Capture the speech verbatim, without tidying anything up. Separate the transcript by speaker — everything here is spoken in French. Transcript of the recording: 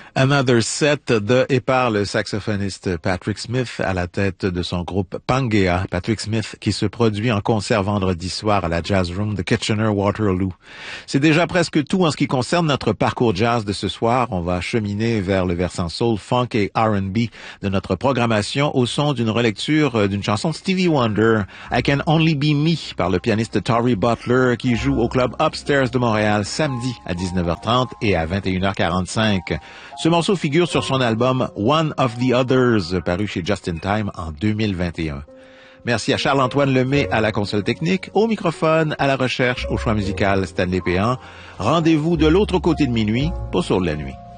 Speaker 1: Another Set de et par le saxophoniste Patrick Smith à la tête de son groupe Pangea. Patrick Smith qui se produit en concert vendredi soir à la Jazz Room de Kitchener-Waterloo. C'est déjà presque tout en ce qui concerne notre parcours jazz de ce soir. On va cheminer vers le versant soul, funk et R and B de notre programmation au son d'une relecture d'une chanson de Stevie Wonder, I Can Only Be Me, par le pianiste Torrey Butler qui joue au club Upstairs de Montréal samedi à dix-neuf heures trente et à vingt et une heures quarante-cinq. Ce morceau figure sur son album One of the Others, paru chez Just in Time en deux mille vingt et un. Merci à Charles-Antoine Lemay à la console technique, au microphone, à la recherche, au choix musical Stanley Péan. Rendez-vous de l'autre côté de minuit pour Sur de la nuit.